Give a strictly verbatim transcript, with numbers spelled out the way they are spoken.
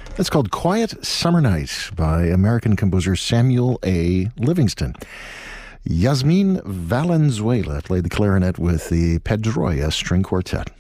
That's called Quiet Summer Night by American composer Samuel A. Livingston. Yasmin Valenzuela played the clarinet with the Pedroia String Quartet.